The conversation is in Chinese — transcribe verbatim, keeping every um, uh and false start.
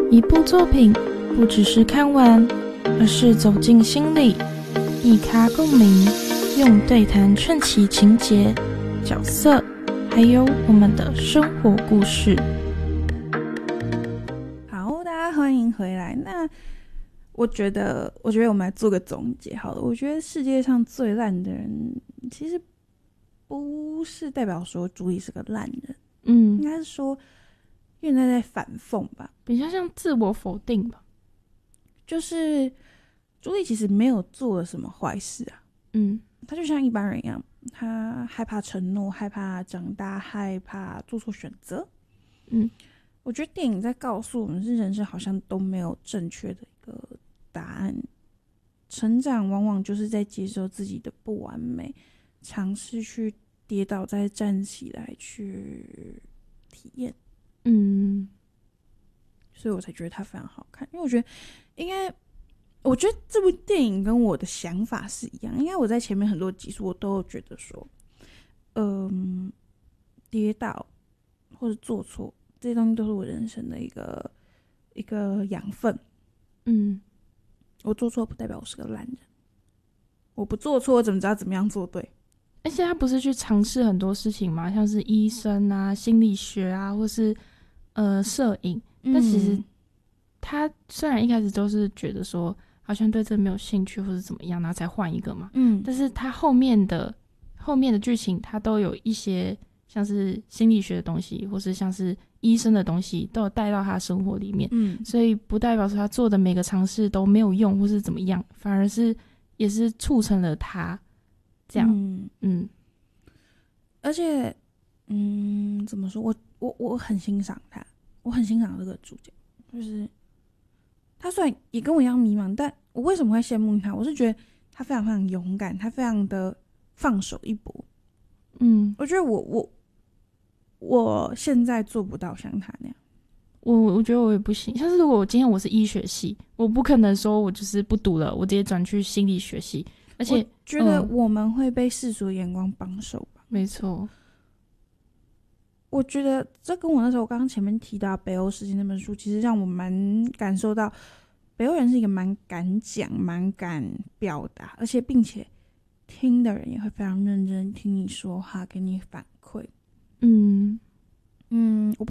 一部作品不只是看完，而是走进心里，一咖共鸣，用对谈串起情节、角色，还有我们的生活故事。 好，大家欢迎回来。那我觉得，我觉得我们来做个总结好了。我觉得世界上最烂的人，其实不是代表说朱莉是个烂人， 嗯， 应该是说有点在反讽吧， 比较像自我否定吧。 就是朱莉其实没有做了什么坏事啊， 嗯， 她就像一般人一样，她害怕承诺，害怕长大，害怕做错选择。 嗯， 我觉得电影在告诉我们，是人生好像都没有正确的一个答案，成长往往就是在接受自己的不完美，尝试去跌倒再站起来去体验。 嗯， 所以我才觉得它非常好看，因为我觉得应该，我觉得这部电影跟我的想法是一样。应该我在前面很多集数我都有觉得说，嗯，跌倒或者做错这些东西都是我人生的一个一个养分。 嗯， 我做错不代表我是个烂人，我不做错我怎么知道怎么样做对？ 而且他不是去尝试很多事情嘛，像是医生啊、心理学啊，或是呃摄影。但其实他虽然一开始都是觉得说好像对这没有兴趣或是怎么样，然后才换一个嘛， 嗯， 但是他后面的后面的剧情，他都有一些像是心理学的东西，或是像是医生的东西，都有带到他生活里面。 嗯， 所以不代表说他做的每个尝试都没有用或是怎么样，反而是也是促成了他这样。 嗯嗯， 而且，嗯，怎么说？我我我很欣赏他，我很欣赏这个主角，就是他虽然也跟我一样迷茫，但我为什么会羡慕他？我是觉得他非常非常勇敢，他非常的放手一搏。 嗯， 我觉得我我我现在做不到像他那样。 我我觉得我也不行。像是如果我今天我是医学系，我不可能说我就是不读了，我直接转去心理学系。而且我觉得嗯我们会被世俗的眼光绑手吧。 没错， 我觉得这跟我那时候刚刚前面提到《北欧时期》那本书，其实让我蛮感受到，北欧人是一个蛮敢讲、蛮敢表达，而且并且听的人也会非常认真听你说话，给你反馈。 嗯嗯，我